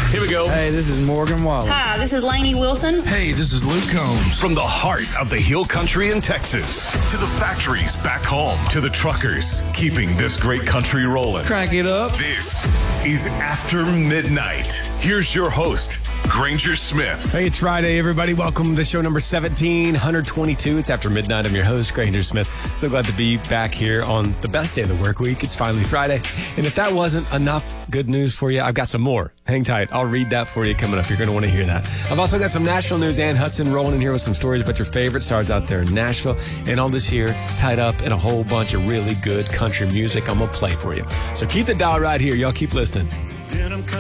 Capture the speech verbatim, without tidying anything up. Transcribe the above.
Here we go. Hey, this is Morgan Wallen. Hi, this is Lainey Wilson. Hey, this is Luke Combs. From the heart of the Hill Country in Texas to the factories back home to the truckers keeping this great country rolling. Crank it up. This is After Midnight. Here's your host, Granger Smith. Hey, it's Friday, everybody. Welcome to show number seventeen twenty-two. It's After Midnight. I'm your host, Granger Smith. So glad to be back here on the best day of the work week. It's finally Friday. And if that wasn't enough good news for you, I've got some more. Hang tight. I'll read that for you coming up. You're going to want to hear that. I've also got some Nashville news. Ann Hudson rolling in here with some stories about your favorite stars out there in Nashville. And all this here tied up in a whole bunch of really good country music I'm going to play for you. So keep the dial right here. Y'all keep listening.